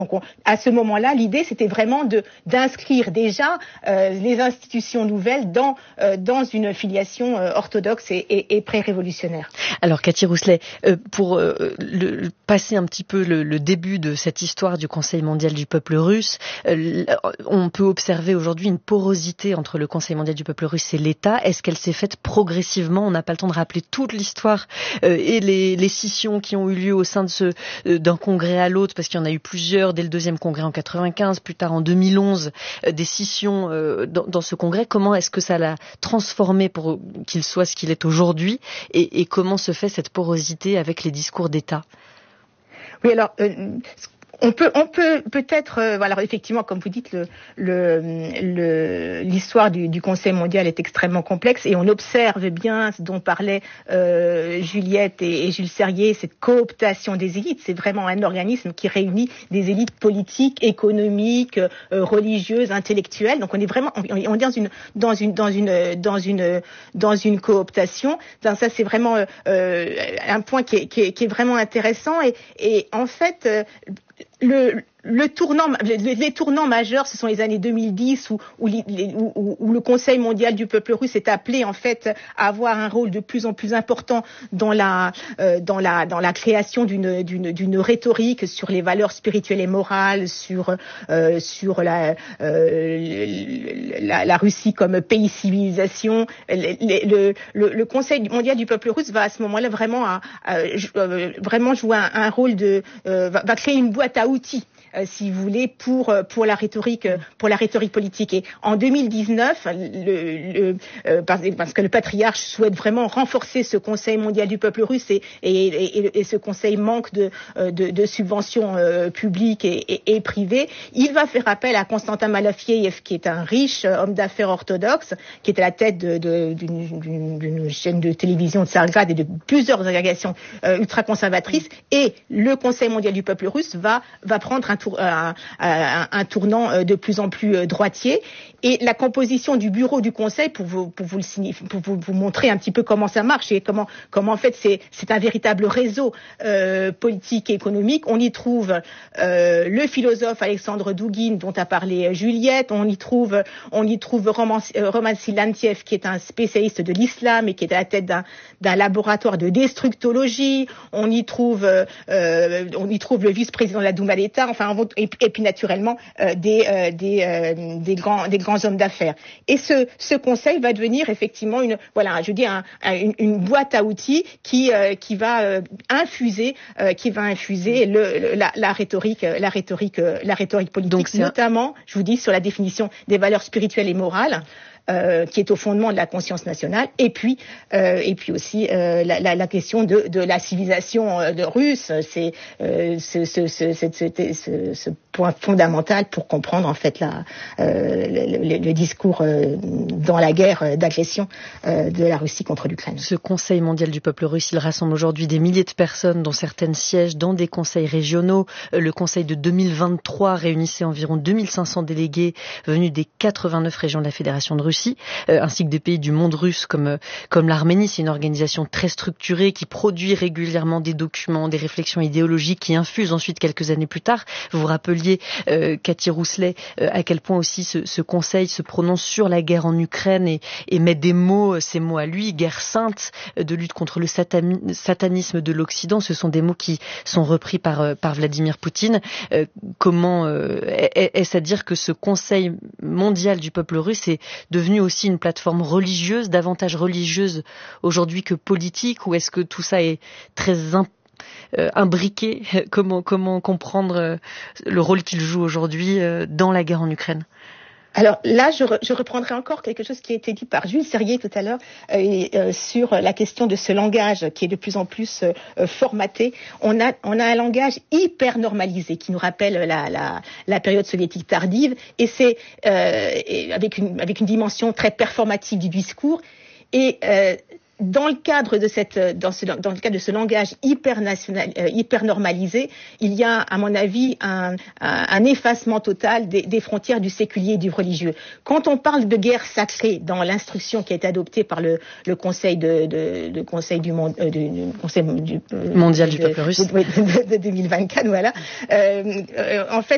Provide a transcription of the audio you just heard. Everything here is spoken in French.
Donc à ce moment-là, l'idée c'était vraiment d'inscrire déjà les institutions nouvelles dans une filiation orthodoxe et pré-révolutionnaire. Alors Cathy Rousselet, pour passer un petit peu le début de cette histoire du Conseil mondial du peuple russe, on peut observer aujourd'hui une porosité entre le Conseil mondial du peuple russe et l'État. Est-ce qu'elle s'est faite progressivement? On n'a pas le temps de rappeler toute l'histoire et les scissions qui ont eu lieu au sein d'un congrès à l'autre, parce qu'il y en a eu plusieurs dès le deuxième congrès en 95, plus tard en 2011, des scissions dans ce congrès. Comment est-ce que ça l'a transformé pour qu'il soit ce qu'il est aujourd'hui, et comment se fait cette porosité avec les discours d'État? Oui, alors on peut peut-être alors effectivement, comme vous dites, l'histoire du Conseil mondial est extrêmement complexe et on observe bien ce dont parlaient Juliette et Jules Serrier, cette cooptation des élites. C'est vraiment un organisme qui réunit des élites politiques, économiques, religieuses, intellectuelles. Donc on est vraiment dans une cooptation. Donc ça c'est vraiment un point qui est vraiment intéressant et en fait les tournants majeurs, ce sont les années 2010 où le Conseil mondial du peuple russe est appelé en fait à avoir un rôle de plus en plus important dans la création d'une rhétorique sur les valeurs spirituelles et morales, sur la Russie comme pays civilisation. Le Conseil mondial du peuple russe va à ce moment-là vraiment jouer un rôle va créer une boîte à outils, si vous voulez, pour la rhétorique politique. Et en 2019, parce que le patriarche souhaite vraiment renforcer ce Conseil mondial du peuple russe et ce Conseil manque de subventions publiques et privées, il va faire appel à Konstantin Malafiev, qui est un riche homme d'affaires orthodoxe, qui est à la tête d'une chaîne de télévision de Tsargrad et de plusieurs organisations ultra-conservatrices, et le Conseil mondial du peuple russe va prendre un tournant de plus en plus droitier. Et la composition du bureau du Conseil, pour vous montrer un petit peu comment ça marche et comment en fait c'est un véritable réseau politique et économique. On y trouve le philosophe Alexandre Douguine, dont a parlé Juliette. On y trouve Roman Silantiev, qui est un spécialiste de l'islam et qui est à la tête d'un laboratoire de destructologie. On y trouve le vice-président de la Douma d'État. Enfin, et puis naturellement des grands hommes d'affaires. Et ce conseil va devenir effectivement une boîte à outils qui va infuser la rhétorique politique. Donc, notamment, je vous dis, sur la définition des valeurs spirituelles et morales, qui est au fondement de la conscience nationale, et puis aussi la question de la civilisation russe. C'est ce point fondamental pour comprendre en fait le discours dans la guerre d'agression de la Russie contre l'Ukraine. Ce Conseil mondial du peuple russe, il rassemble aujourd'hui des milliers de personnes, dont certaines siègent dans des conseils régionaux. Le Conseil de 2023 réunissait environ 2500 délégués venus des 89 régions de la Fédération de Russie, ainsi que des pays du monde russe comme l'Arménie. C'est une organisation très structurée qui produit régulièrement des documents, des réflexions idéologiques qui infusent ensuite quelques années plus tard. Vous vous rappeliez, Cathy Rousselet, à quel point aussi ce conseil se prononce sur la guerre en Ukraine et met ces mots à lui, guerre sainte, de lutte contre le satanisme de l'Occident. Ce sont des mots qui sont repris par Vladimir Poutine. Comment est-ce à dire que ce Conseil mondial du peuple russe est devenu aussi une plateforme religieuse, davantage religieuse aujourd'hui que politique, ou est-ce que tout ça est très imbriqué? Comment comprendre le rôle qu'il joue aujourd'hui dans la guerre en Ukraine? Alors là, je reprendrai encore quelque chose qui a été dit par Jules Serrier tout à l'heure sur la question de ce langage qui est de plus en plus formaté. On a un langage hyper normalisé qui nous rappelle la période soviétique tardive, et c'est avec une dimension très performative du discours. Et dans le cadre de ce langage hyper normalisé, il y a, à mon avis, un effacement total des frontières du séculier et du religieux. Quand on parle de guerre sacrée dans l'instruction qui a été adoptée par le Conseil mondial du peuple russe de 2024, voilà. En fait,